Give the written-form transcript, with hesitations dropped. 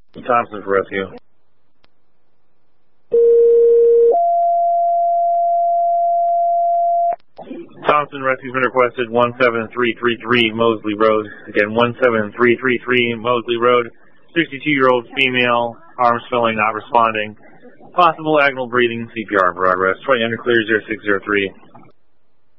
Thompson for rescue. Thompson, rescue's been requested 17333 Mosley Road. Again, 17333 Mosley Road. 62-year-old female, arms swelling, not responding. Possible agonal breathing, CPR in progress. 20 under clear 0603.